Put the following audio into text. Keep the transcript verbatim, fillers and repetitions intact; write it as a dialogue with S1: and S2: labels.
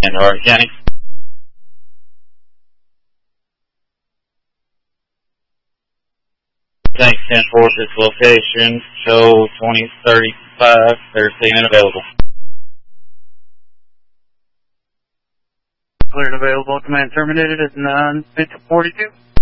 S1: And Hart County. Thanks, ten four, this location, show twenty thirty-five, they're seeing it available.
S2: Cleared available, command terminated at nine forty-two.